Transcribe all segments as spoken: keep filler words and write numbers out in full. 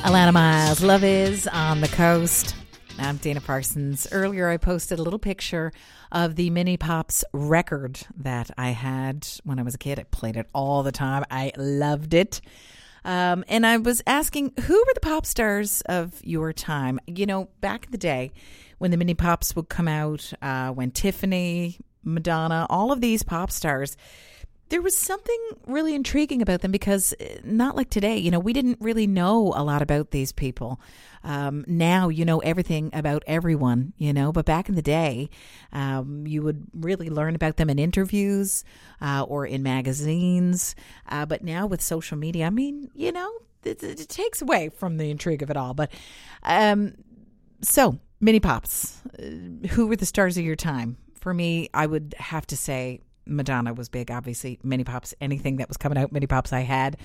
Alana Miles, Love Is on the Coast. I'm Dana Parsons. Earlier, I posted a little picture of the Mini Pops record that I had when I was a kid. I played it all the time. I loved it. Um, and I was asking, who were the pop stars of your time? You know, back in the day when the Mini Pops would come out, uh, when Tiffany, Madonna, all of these pop stars, there was something really intriguing about them because not like today, you know, we didn't really know a lot about these people. Um, now you know everything about everyone, you know, but back in the day, um, you would really learn about them in interviews uh, or in magazines. Uh, but now with social media, I mean, you know, it, it takes away from the intrigue of it all. But um, so, Mini Pops, uh, who were the stars of your time? For me, I would have to say Madonna was big, obviously. Mini Pops, anything that was coming out, Mini Pops I had.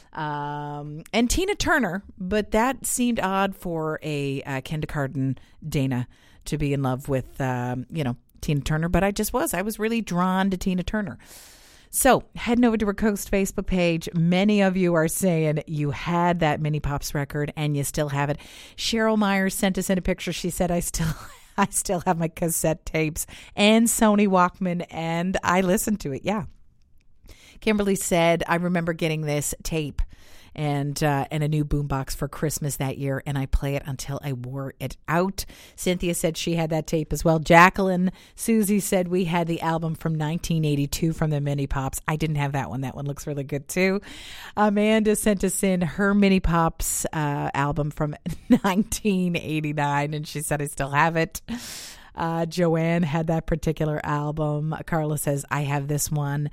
Um, and Tina Turner, but that seemed odd for a uh, kindergarten Dana to be in love with, um, you know, Tina Turner. But I just was. I was really drawn to Tina Turner. So heading over to our Coast Facebook page, many of you are saying you had that Mini Pops record and you still have it. Cheryl Myers sent us in a picture. She said, I still I still have my cassette tapes and Sony Walkman, and I listened to it. Yeah. Kimberly said, I remember getting this tape and uh, and a new boombox for Christmas that year, and I play it until I wore it out. Cynthia said she had that tape as well. Jacqueline, Susie said we had the album from nineteen eighty-two from the Mini Pops. I didn't have that one. That one looks really good too. Amanda sent us in her Mini Pops uh, album from nineteen eighty-nine, and she said I still have it. Uh, Joanne had that particular album. Carla says, I have this one.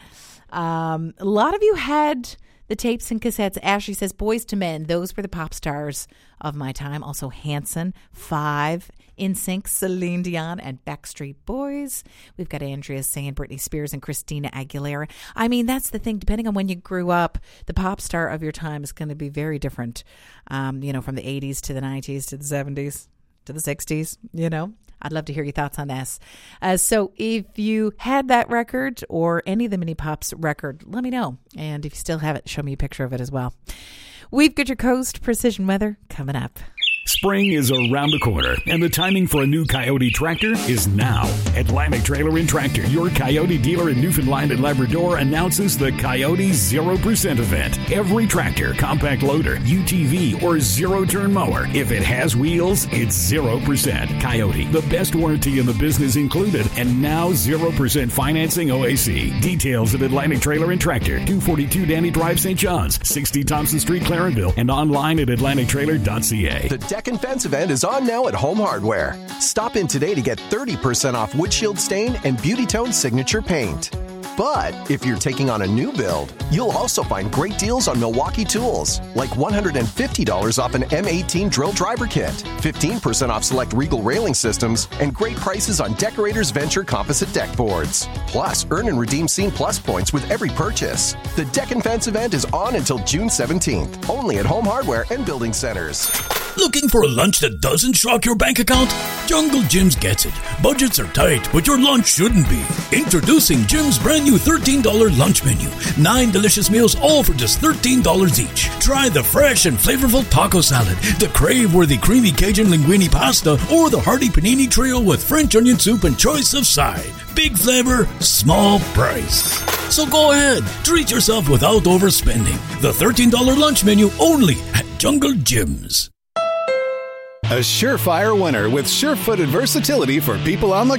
Um, a lot of you had the tapes and cassettes. Ashley says, Boys to Men. Those were the pop stars of my time. Also Hanson, Five, N Sync, Celine Dion, and Backstreet Boys. We've got Andrea saying Britney Spears and Christina Aguilera. I mean, that's the thing. Depending on when you grew up, the pop star of your time is going to be very different, um, you know, from the eighties to the nineties to the seventies to the sixties, you know. I'd love to hear your thoughts on this. Uh, so if you had that record or any of the Mini Pops record, let me know. And if you still have it, show me a picture of it as well. We've got your Coast Precision Weather coming up. Spring is around the corner, and the timing for a new Coyote tractor is now. Atlantic Trailer and Tractor, your Coyote dealer in Newfoundland and Labrador, announces the Coyote zero percent event. Every tractor, compact loader, U T V, or zero-turn mower, if it has wheels, it's zero percent. Coyote, the best warranty in the business included, and now zero percent financing O A C. Details at Atlantic Trailer and Tractor, two forty-two Danny Drive, Saint John's, sixty Thompson Street, Clarenville, and online at atlantic trailer dot c a. The Deck and Fence event is on now at Home Hardware. Stop in today to get thirty percent off wood shield stain and Beauty Tone signature paint. But if you're taking on a new build, you'll also find great deals on Milwaukee tools, like one hundred fifty dollars off an M eighteen drill driver kit, fifteen percent off select Regal railing systems, and great prices on Decorators Venture composite deck boards. Plus, earn and redeem Scene Plus points with every purchase. The Deck and Fence event is on until June seventeenth, only at Home Hardware and Building Centers. Looking for a lunch that doesn't shock your bank account? Jungle Jim's gets it. Budgets are tight, but your lunch shouldn't be. Introducing Jim's brand new thirteen dollars lunch menu. Nine delicious meals, all for just thirteen dollars each. Try the fresh and flavorful taco salad, the crave-worthy creamy Cajun linguine pasta, or the hearty panini trio with French onion soup and choice of side. Big flavor, small price. So go ahead, treat yourself without overspending. The thirteen dollars lunch menu only at Jungle Jim's. A surefire winner with sure-footed versatility for people on the